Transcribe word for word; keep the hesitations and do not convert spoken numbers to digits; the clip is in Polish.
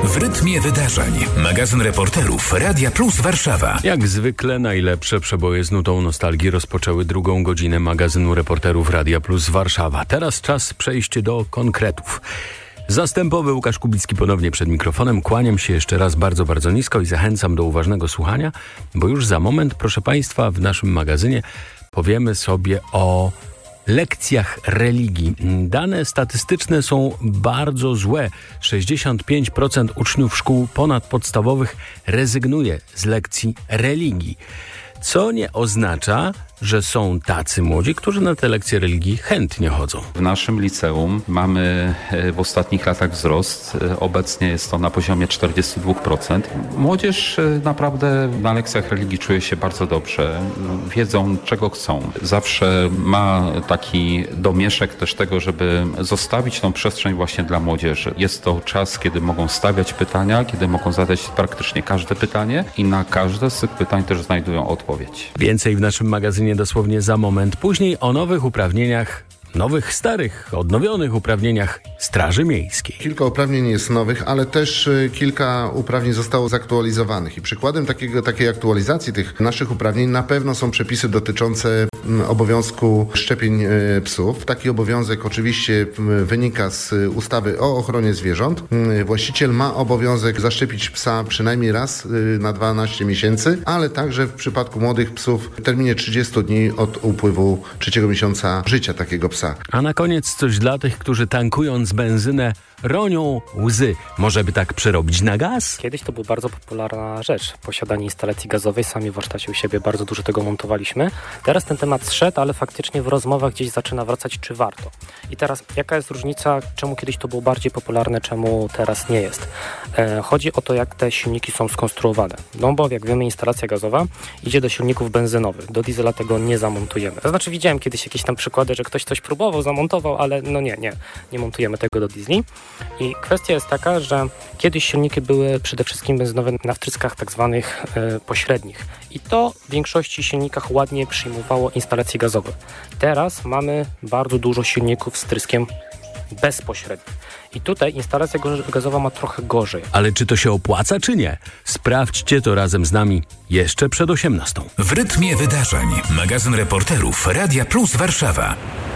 W rytmie wydarzeń. Magazyn reporterów Radia Plus Warszawa. Jak zwykle najlepsze przeboje z nutą nostalgii rozpoczęły drugą godzinę magazynu reporterów Radia Plus Warszawa. Teraz czas przejść do konkretów. Zastępowy Łukasz Kubicki ponownie przed mikrofonem. Kłaniam się jeszcze raz bardzo, bardzo nisko i zachęcam do uważnego słuchania, bo już za moment, proszę Państwa, w naszym magazynie powiemy sobie o lekcjach religii. Dane statystyczne są bardzo złe. sześćdziesiąt pięć procent uczniów szkół ponadpodstawowych rezygnuje z lekcji religii. Co nie oznacza, że są tacy młodzi, którzy na te lekcje religii chętnie chodzą. W naszym liceum mamy w ostatnich latach wzrost. Obecnie jest to na poziomie czterdzieści dwa procent. Młodzież naprawdę na lekcjach religii czuje się bardzo dobrze. Wiedzą, czego chcą. Zawsze ma taki domieszek też tego, żeby zostawić tą przestrzeń właśnie dla młodzieży. Jest to czas, kiedy mogą stawiać pytania, kiedy mogą zadać praktycznie każde pytanie i na każde z tych pytań też znajdują odpowiedź. Więcej w naszym magazynie dosłownie za moment. Później o nowych uprawnieniach, nowych, starych, odnowionych uprawnieniach Straży Miejskiej. Kilka uprawnień jest nowych, ale też kilka uprawnień zostało zaktualizowanych. I przykładem takiego, takiej aktualizacji tych naszych uprawnień na pewno są przepisy dotyczące obowiązku szczepień psów. Taki obowiązek oczywiście wynika z ustawy o ochronie zwierząt. Właściciel ma obowiązek zaszczepić psa przynajmniej raz na dwanaście miesięcy, ale także w przypadku młodych psów w terminie trzydziestu dni od upływu trzeciego miesiąca życia takiego psa. A na koniec coś dla tych, którzy tankując benzynę ronią łzy. Może by tak przerobić na gaz? Kiedyś to była bardzo popularna rzecz. Posiadanie instalacji gazowej. Sami w warsztacie u siebie bardzo dużo tego montowaliśmy. Teraz ten temat zszedł, ale faktycznie w rozmowach gdzieś zaczyna wracać, czy warto. I teraz jaka jest różnica, czemu kiedyś to było bardziej popularne, czemu teraz nie jest? E, chodzi o to, jak te silniki są skonstruowane. No bo jak wiemy, instalacja gazowa idzie do silników benzynowych. Do diesla tego nie zamontujemy. To znaczy widziałem kiedyś jakieś tam przykłady, że ktoś coś próbował, zamontował, ale no nie, nie. Nie montujemy tego do diesli. I kwestia jest taka, że kiedyś silniki były przede wszystkim benzynowe na wtryskach tak zwanych e, pośrednich. I to w większości silnikach ładnie przyjmowało instalacje gazowe. Teraz mamy bardzo dużo silników z wtryskiem bezpośrednim. I tutaj instalacja gazowa ma trochę gorzej. Ale czy to się opłaca, czy nie? Sprawdźcie to razem z nami jeszcze przed osiemnastą. W rytmie wydarzeń. Magazyn reporterów Radia Plus Warszawa.